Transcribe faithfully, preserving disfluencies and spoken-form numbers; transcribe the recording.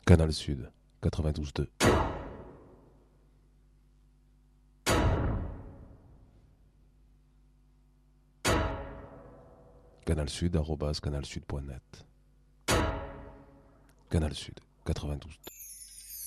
Canal Sud, quatre-vingt-douze deux. Canal Sud, arobase canalsud point net. Canal Sud, quatre-vingt-douze deux.